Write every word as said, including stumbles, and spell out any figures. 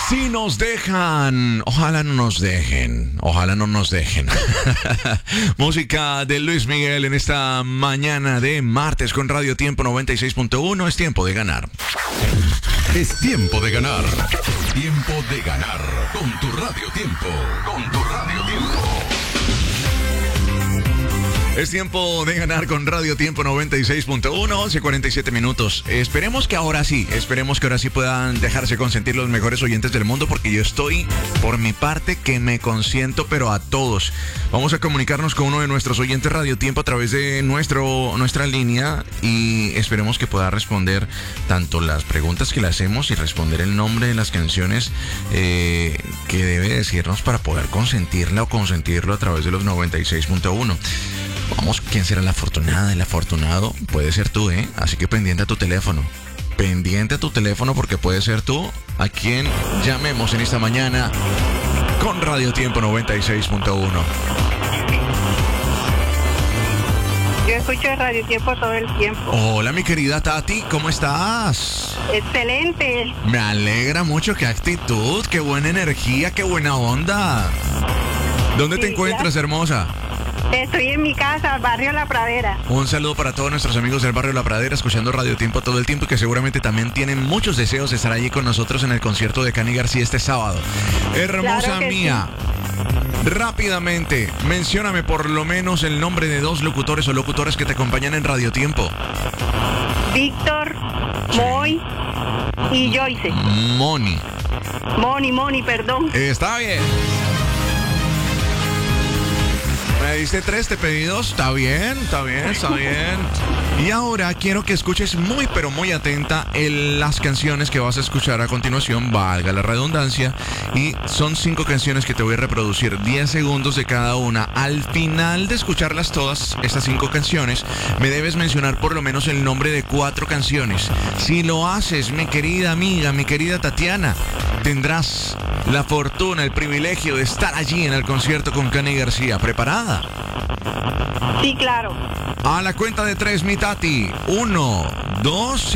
Si nos dejan, ojalá no nos dejen, ojalá no nos dejen. Música de Luis Miguel en esta mañana de martes con Radio Tiempo noventa y seis punto uno. Es tiempo de ganar. Es tiempo de ganar. Tiempo de ganar con tu Radio Tiempo. Con tu Radio Tiempo. Es tiempo de ganar con Radio Tiempo noventa y seis punto uno, once cuarenta y siete minutos. Esperemos que ahora sí, esperemos que ahora sí puedan dejarse consentir los mejores oyentes del mundo, porque yo estoy, por mi parte, que me consiento, pero a todos. Vamos a comunicarnos con uno de nuestros oyentes Radio Tiempo a través de nuestro, nuestra línea y esperemos que pueda responder tanto las preguntas que le hacemos y responder el nombre de las canciones eh, que debe decirnos para poder consentirla o consentirlo a través de los noventa y seis punto uno. Vamos, ¿quién será la afortunada? El afortunado puede ser tú, ¿eh? Así que pendiente a tu teléfono. Pendiente a tu teléfono porque puede ser tú a quien llamemos en esta mañana con Radio Tiempo noventa y seis punto uno. Yo escucho Radio Tiempo todo el tiempo. Hola, mi querida Tati, ¿cómo estás? Excelente. Me alegra mucho, qué actitud, qué buena energía, qué buena onda. ¿Dónde Sí, te encuentras, ya. hermosa? Estoy en mi casa, barrio La Pradera. Un saludo para todos nuestros amigos del barrio La Pradera, escuchando Radio Tiempo todo el tiempo, que seguramente también tienen muchos deseos de estar allí con nosotros en el concierto de Cani García este sábado. Hermosa Claro que mía, rápidamente, mencióname por lo menos el nombre de dos locutores o locutoras que te acompañan en Radio Tiempo. Víctor, Moy y Joyce. Moni. Moni, Moni, perdón. Está bien. Me diste tres, te pedí dos. Está bien, está bien, está bien. Y ahora quiero que escuches muy, pero muy atenta el, las canciones que vas a escuchar a continuación, valga la redundancia. Y son cinco canciones que te voy a reproducir, diez segundos de cada una. Al final de escucharlas todas, estas cinco canciones, me debes mencionar por lo menos el nombre de cuatro canciones. Si lo haces, mi querida amiga, mi querida Tatiana, tendrás la fortuna, el privilegio de estar allí en el concierto con Cani García. ¿Preparada? Sí, claro. A la cuenta de tres, mi Tati. Uno, dos...